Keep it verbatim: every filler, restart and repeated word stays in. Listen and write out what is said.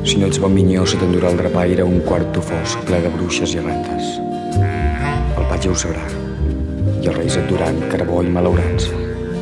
Si no ets bon minyó, se t'endurà el drapaire un quarto fosc ple de bruixes i rates. El patge ho sabrà, i els reis et duran carbó i malaurança.